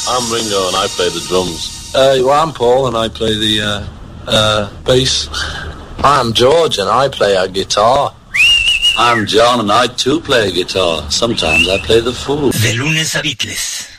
I'm Ringo and I play the drums. Well, I'm Paul and I play the bass. I'm George and I play a guitar. I'm John and I too play a guitar. Sometimes I play the fool. De lunes a Beatles.